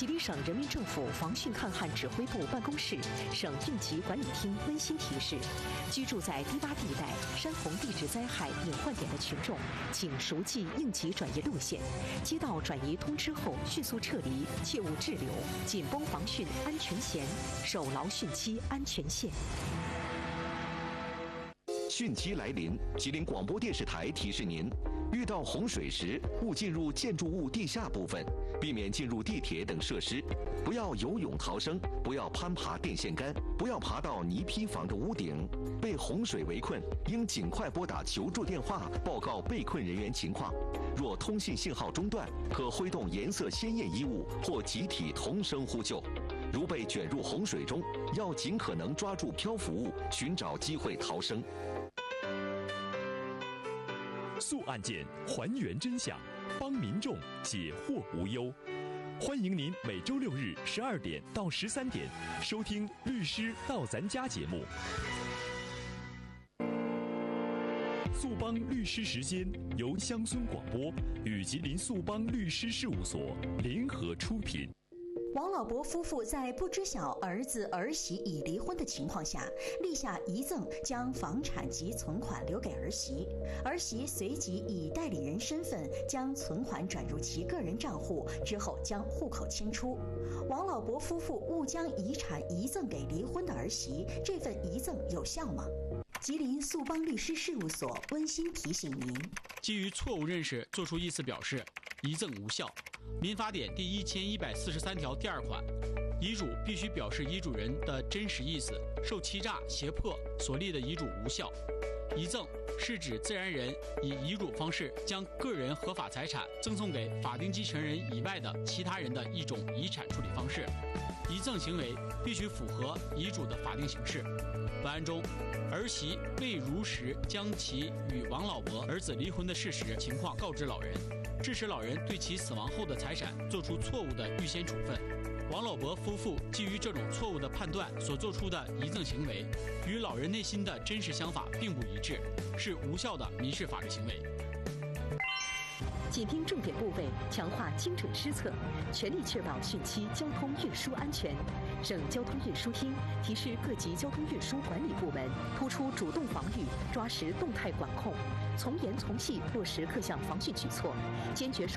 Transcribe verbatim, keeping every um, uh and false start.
吉林省人民政府防汛抗旱指挥部办公室、省应急管理厅温馨提示：居住在低洼地带、山洪地质灾害隐患点的群众，请熟记应急转移路线，接到转移通知后迅速撤离，切勿滞留，紧绷防汛安全弦，守牢汛期安全线。 汛期来临，吉林广播电视台提示您：遇到洪水时，勿进入建筑物地下部分，避免进入地铁等设施，不要游泳逃生，不要攀爬电线杆，不要爬到泥坯房的屋顶。被洪水围困，应尽快拨打求助电话，报告被困人员情况。若通信信号中断，可挥动颜色鲜艳衣物或集体同声呼救。如被卷入洪水中，要尽可能抓住漂浮物，寻找机会逃生。 诉案件，还原真相，帮民众解惑无忧。欢迎您每周六日十二点到十三点收听《律师到咱家》节目。速帮律师时间由乡村广播与吉林速帮律师事务所联合出品。 王老伯夫妇在不知晓儿子儿媳已离婚的情况下，立下遗赠，将房产及存款留给儿媳。儿媳随即以代理人身份将存款转入其个人账户，之后将户口迁出。王老伯夫妇误将遗产遗赠给离婚的儿媳，这份遗赠有效吗？吉林速帮律师事务所温馨提醒您： 基于错误认识作出意思表示，遗赠无效。民法典第一千一百四十三条第二款，遗嘱必须表示遗嘱人的真实意思，受欺诈、胁迫所立的遗嘱无效。遗赠是指自然人以遗嘱方式将个人合法财产赠送给法定继承人以外的其他人的一种遗产处理方式。遗赠行为必须符合遗嘱的法定形式。本案中，儿媳未如实将其与王老伯儿子离婚的事实情况告知老人，致使老人对其死亡后的财产做出错误的预先处分。王老伯夫妇基于这种错误的判断所做出的遗赠行为，与老人内心的真实想法并不一致，是无效的民事法律行为。 紧盯重点部位，强化精准施策，全力确保汛期交通运输安全。省交通运输厅提示各级交通运输管理部门，突出主动防御，抓实动态管控，从严从细落实各项防汛举措，坚决